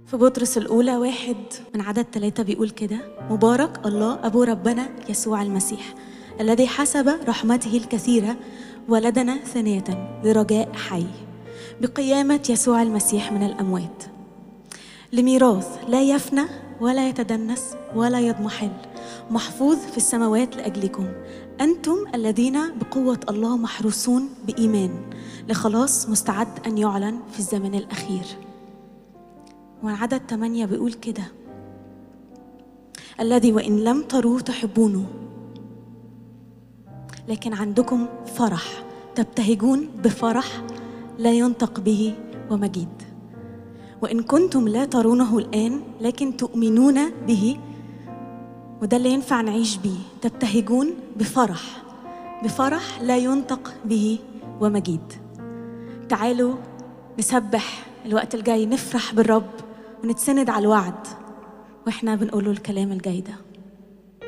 في بطرس الأولى 1 من عدد 3 بيقول كده: مبارك الله أبو ربنا يسوع المسيح الذي حسب رحمته الكثيرة ولدنا ثانية لرجاء حي بقيامة يسوع المسيح من الأموات، لميراث لا يفنى ولا يتدنس ولا يضمحل، محفوظ في السماوات لأجلكم أنتم الذين بقوة الله محروسون بإيمان لخلاص مستعد أن يعلن في الزمن الأخير. وعدد 8 بيقول كده: الذي وإن لم تروه تحبونه، لكن عندكم فرح تبتهجون بفرح لا ينطق به ومجيد، وإن كنتم لا ترونه الآن لكن تؤمنون به، وده اللي ينفع نعيش بيه، تبتهجون بفرح لا ينطق به ومجيد. تعالوا نسبح الوقت الجاي، نفرح بالرب ونتسند على الوعد واحنا بنقوله الكلام الجاي ده.